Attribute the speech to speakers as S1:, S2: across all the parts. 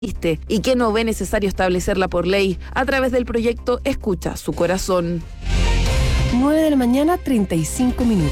S1: y que no ve necesario establecerla por ley a través del proyecto Escucha su corazón.
S2: 9:35 a.m.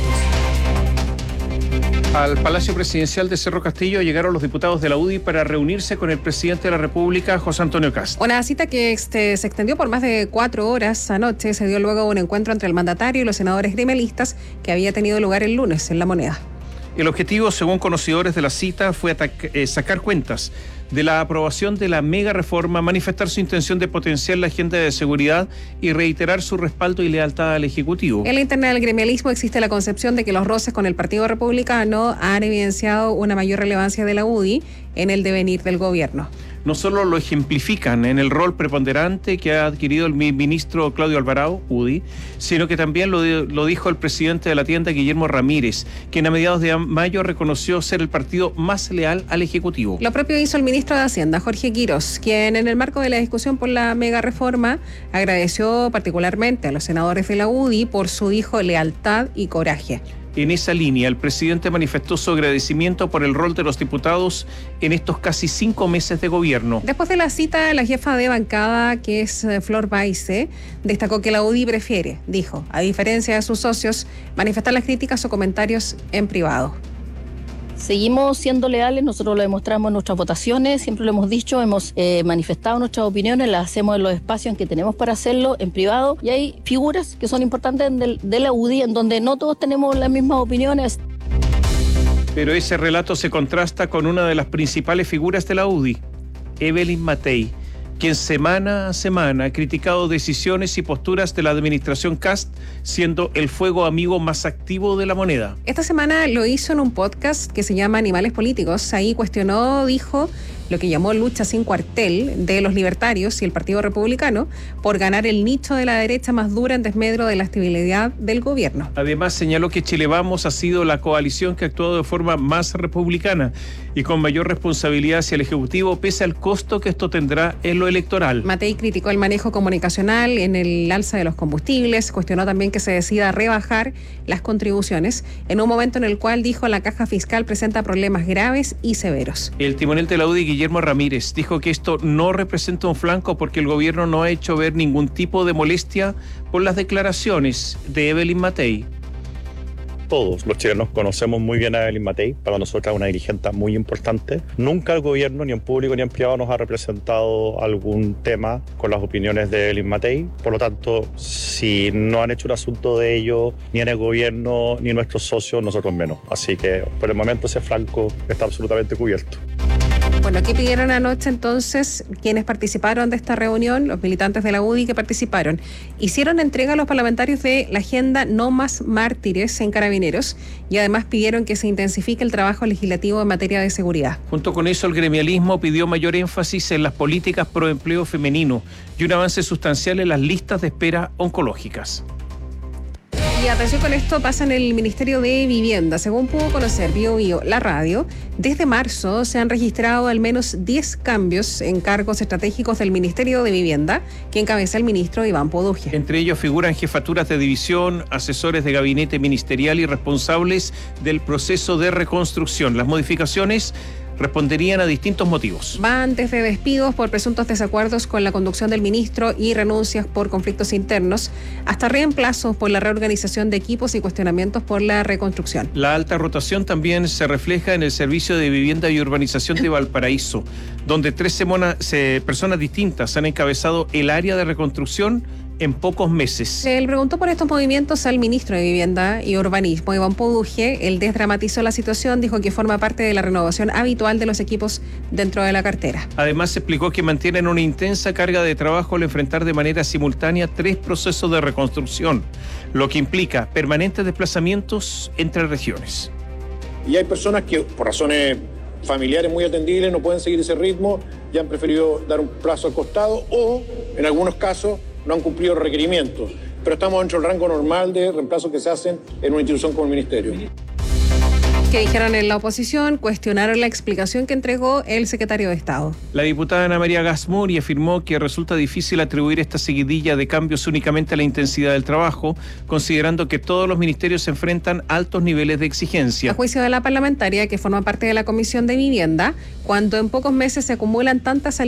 S3: Al Palacio Presidencial de Cerro Castillo llegaron los diputados de la UDI para reunirse con el presidente de la República, José Antonio Kast.
S4: Una cita que se extendió por más de 4 horas anoche. Se dio luego un encuentro entre el mandatario y los senadores gremialistas que había tenido lugar el lunes en La Moneda.
S3: El objetivo, según conocedores de la cita, fue sacar cuentas de la aprobación de la mega reforma, manifestar su intención de potenciar la agenda de seguridad y reiterar su respaldo y lealtad al Ejecutivo.
S4: En la interna del gremialismo existe la concepción de que los roces con el Partido Republicano han evidenciado una mayor relevancia de la UDI en el devenir del gobierno.
S3: No solo lo ejemplifican en el rol preponderante que ha adquirido el ministro Claudio Alvarado, UDI, sino que también lo dijo el presidente de la tienda, Guillermo Ramírez, quien a mediados de mayo reconoció ser el partido más leal al Ejecutivo.
S4: Lo propio hizo el ministro de Hacienda, Jorge Quirós, quien en el marco de la discusión por la mega reforma agradeció particularmente a los senadores de la UDI por su, dijo, lealtad y coraje.
S3: En esa línea, el presidente manifestó su agradecimiento por el rol de los diputados en estos casi 5 meses de gobierno.
S4: Después de la cita, la jefa de bancada, que es Flor Baise, destacó que la UDI prefiere, dijo, a diferencia de sus socios, manifestar las críticas o comentarios en privado.
S5: Seguimos siendo leales, nosotros lo demostramos en nuestras votaciones, siempre lo hemos dicho, hemos manifestado nuestras opiniones, las hacemos en los espacios en que tenemos para hacerlo, en privado, y hay figuras que son importantes de la UDI, en donde no todos tenemos las mismas opiniones.
S3: Pero ese relato se contrasta con una de las principales figuras de la UDI, Evelyn Matei, quien semana a semana ha criticado decisiones y posturas de la administración Kast, siendo el fuego amigo más activo de La Moneda.
S4: Esta semana lo hizo en un podcast que se llama Animales Políticos. Ahí cuestionó, dijo, lo que llamó lucha sin cuartel de los libertarios y el Partido Republicano por ganar el nicho de la derecha más dura en desmedro de la estabilidad del gobierno.
S3: Además, señaló que Chile Vamos ha sido la coalición que ha actuado de forma más republicana y con mayor responsabilidad hacia el Ejecutivo, pese al costo que esto tendrá en lo electoral.
S4: Matei criticó el manejo comunicacional en el alza de los combustibles, cuestionó también que se decida rebajar las contribuciones en un momento en el cual, dijo, la caja fiscal presenta problemas graves y severos.
S3: El timonel de la UDI, Guillermo Ramírez, dijo que esto no representa un flanco porque el gobierno no ha hecho ver ningún tipo de molestia por las declaraciones de Evelyn Matei.
S6: Todos los chilenos conocemos muy bien a Evelyn Matei, para nosotros es una dirigente muy importante. Nunca el gobierno, ni en público ni en privado, nos ha representado algún tema con las opiniones de Evelyn Matei. Por lo tanto, si no han hecho un asunto de ello, ni en el gobierno, ni nuestros socios, nosotros menos. Así que por el momento ese flanco está absolutamente cubierto.
S4: Bueno, ¿qué pidieron anoche entonces quienes participaron de esta reunión? Los militantes de la UDI que participaron. Hicieron entrega a los parlamentarios de la agenda No Más Mártires en Carabineros y además pidieron que se intensifique el trabajo legislativo en materia de seguridad.
S3: Junto con eso, el gremialismo pidió mayor énfasis en las políticas pro empleo femenino y un avance sustancial en las listas de espera oncológicas.
S4: Y atención con esto, pasa en el Ministerio de Vivienda. Según pudo conocer Bio la radio, desde marzo se han registrado al menos 10 cambios en cargos estratégicos del Ministerio de Vivienda, que encabeza el ministro Iván Poduje.
S3: Entre ellos figuran jefaturas de división, asesores de gabinete ministerial y responsables del proceso de reconstrucción. Las modificaciones responderían a distintos motivos.
S4: Van desde despidos por presuntos desacuerdos con la conducción del ministro y renuncias por conflictos internos, hasta reemplazos por la reorganización de equipos y cuestionamientos por la reconstrucción.
S3: La alta rotación también se refleja en el Servicio de Vivienda y Urbanización de Valparaíso, donde 13 personas distintas han encabezado el área de reconstrucción en pocos meses.
S4: Se le preguntó por estos movimientos al ministro de Vivienda y Urbanismo, Iván Poduje. Él desdramatizó la situación, dijo que forma parte de la renovación habitual de los equipos dentro de la cartera.
S3: Además, explicó que mantienen una intensa carga de trabajo al enfrentar de manera simultánea 3 procesos de reconstrucción, lo que implica permanentes desplazamientos entre regiones.
S7: Y hay personas que, por razones familiares muy atendibles, no pueden seguir ese ritmo y han preferido dar un plazo al costado o, en algunos casos, no han cumplido los requerimientos, pero estamos dentro del rango normal de reemplazos que se hacen en una institución como el Ministerio.
S4: ¿Qué dijeron en la oposición? Cuestionaron la explicación que entregó el secretario de Estado.
S3: La diputada Ana María Gasmuri afirmó que resulta difícil atribuir esta seguidilla de cambios únicamente a la intensidad del trabajo, considerando que todos los ministerios se enfrentan a altos niveles de exigencia.
S4: A juicio de la parlamentaria, que forma parte de la Comisión de Vivienda, cuando en pocos meses se acumulan tantas